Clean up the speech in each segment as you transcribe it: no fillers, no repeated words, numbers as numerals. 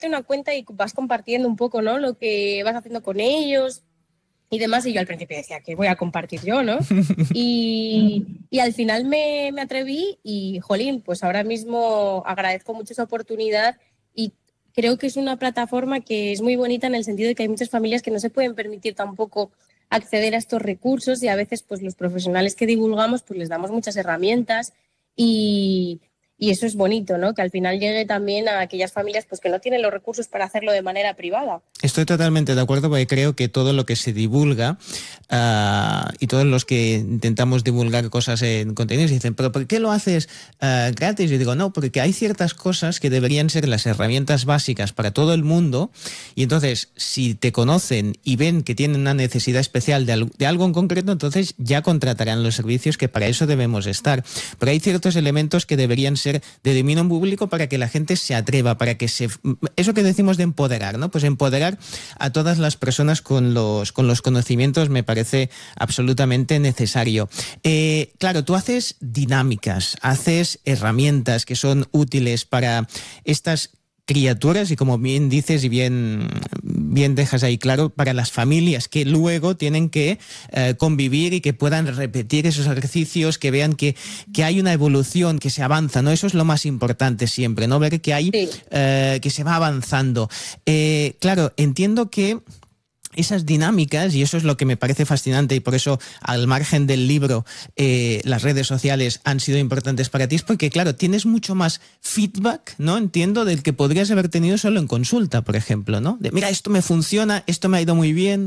una cuenta y vas compartiendo un poco, ¿no? Lo que vas haciendo con ellos y demás. Y yo al principio decía, ¿qué voy a compartir yo, no? Y al final me atreví y, jolín, pues ahora mismo agradezco mucho esa oportunidad y creo que es una plataforma que es muy bonita en el sentido de que hay muchas familias que no se pueden permitir tampoco acceder a estos recursos y a veces pues los profesionales que divulgamos pues les damos muchas herramientas y, y eso es bonito, ¿no? Que al final llegue también a aquellas familias pues que no tienen los recursos para hacerlo de manera privada. Estoy totalmente de acuerdo porque creo que todo lo que se divulga y todos los que intentamos divulgar cosas en contenidos dicen, ¿pero por qué lo haces gratis? Yo digo, no, porque hay ciertas cosas que deberían ser las herramientas básicas para todo el mundo y entonces si te conocen y ven que tienen una necesidad especial de algo en concreto, entonces ya contratarán los servicios que para eso debemos estar. Pero hay ciertos elementos que deberían ser de dominio público para que la gente se atreva, para que eso que decimos de empoderar, ¿no? Pues empoderar a todas las personas con los conocimientos me parece absolutamente necesario. Claro, tú haces dinámicas, haces herramientas que son útiles para estas criaturas y como bien dices y bien dejas ahí claro, para las familias que luego tienen que convivir y que puedan repetir esos ejercicios, que vean que hay una evolución, que se avanza, ¿no? Eso es lo más importante siempre, ¿no? Ver que hay, que se va avanzando. Claro, entiendo que esas dinámicas, y eso es lo que me parece fascinante y por eso al margen del libro las redes sociales han sido importantes para ti, es porque claro, tienes mucho más feedback, ¿no? Entiendo, del que podrías haber tenido solo en consulta, por ejemplo, ¿no? De mira, esto me funciona, esto me ha ido muy bien.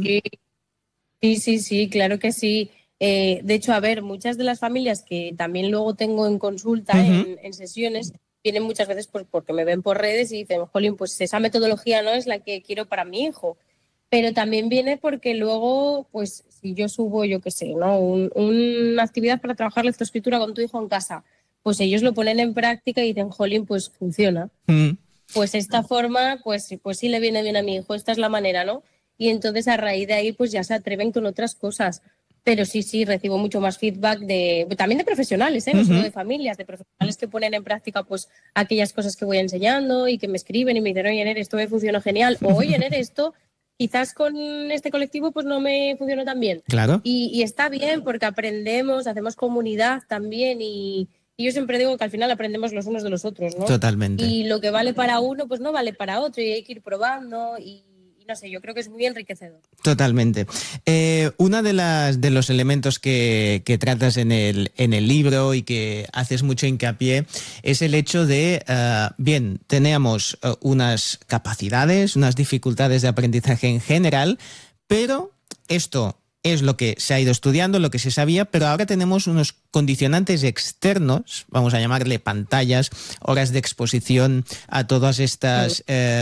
Sí, claro que sí. De hecho, a ver, muchas de las familias que también luego tengo en consulta, en sesiones, vienen muchas veces pues, porque me ven por redes y dicen, jolín, pues esa metodología no es la que quiero para mi hijo. Pero también viene porque luego, pues si yo subo, yo qué sé, ¿no? Una actividad para trabajar lectoescritura con tu hijo en casa, pues ellos lo ponen en práctica y dicen, jolín, pues funciona. Pues esta forma, pues sí le viene bien a mi hijo, esta es la manera, ¿no? Y entonces a raíz de ahí, pues ya se atreven con otras cosas. Pero sí, recibo mucho más feedback también de profesionales, no solo de familias, de profesionales que ponen en práctica pues aquellas cosas que voy enseñando y que me escriben y me dicen, oye, Ner, esto me funcionó genial, o oye, Ner, esto quizás con este colectivo pues no me funcionó tan bien. Claro. Y está bien porque aprendemos, hacemos comunidad también y yo siempre digo que al final aprendemos los unos de los otros, ¿no? Totalmente. Y lo que vale para uno pues no vale para otro y hay que ir probando y no sé, yo creo que es muy enriquecedor. Totalmente. Uno de los elementos que tratas en el libro y que haces mucho hincapié es el hecho de, bien, tenemos unas capacidades, unas dificultades de aprendizaje en general, pero esto es lo que se ha ido estudiando, lo que se sabía, pero ahora tenemos unos condicionantes externos, vamos a llamarle pantallas, horas de exposición a todas estas,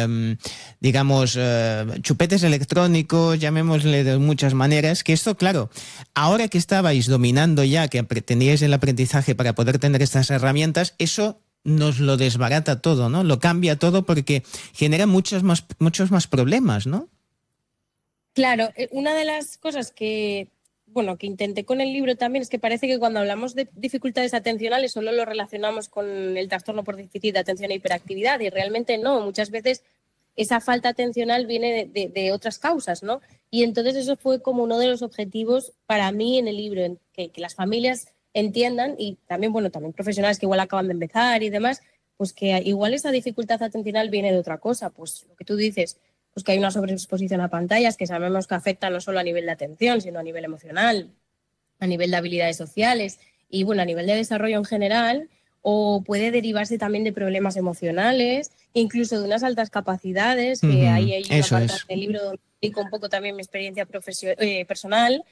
digamos, chupetes electrónicos, llamémosle de muchas maneras, que esto, claro, ahora que estabais dominando ya, que teníais el aprendizaje para poder tener estas herramientas, eso nos lo desbarata todo, ¿no? Lo cambia todo porque genera muchos más problemas, ¿no? Claro, una de las cosas que intenté con el libro también es que parece que cuando hablamos de dificultades atencionales solo lo relacionamos con el trastorno por déficit de atención e hiperactividad y realmente no, muchas veces esa falta atencional viene de otras causas, ¿no? Y entonces eso fue como uno de los objetivos para mí en el libro, que las familias entiendan y también, también profesionales que igual acaban de empezar y demás, pues que igual esa dificultad atencional viene de otra cosa, pues lo que tú dices, pues que hay una sobreexposición a pantallas que sabemos que afecta no solo a nivel de atención, sino a nivel emocional, a nivel de habilidades sociales y, a nivel de desarrollo en general, o puede derivarse también de problemas emocionales, incluso de unas altas capacidades, que ahí hay una parte del libro donde explico un poco también mi experiencia personal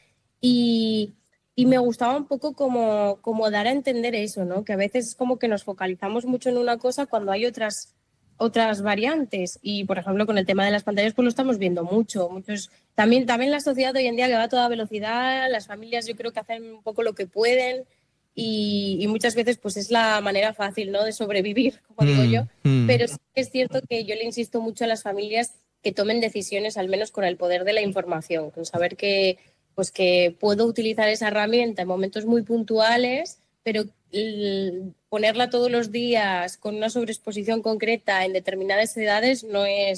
y me gustaba un poco como dar a entender eso, ¿no? Que a veces es como que nos focalizamos mucho en una cosa cuando hay otras variantes y, por ejemplo, con el tema de las pantallas pues lo estamos viendo muchos también la sociedad hoy en día que va a toda velocidad, las familias yo creo que hacen un poco lo que pueden y muchas veces pues es la manera fácil, ¿no?, de sobrevivir, como digo yo, pero sí que es cierto que yo le insisto mucho a las familias que tomen decisiones al menos con el poder de la información, con saber que puedo utilizar esa herramienta en momentos muy puntuales, pero ponerla todos los días con una sobreexposición concreta en determinadas edades no es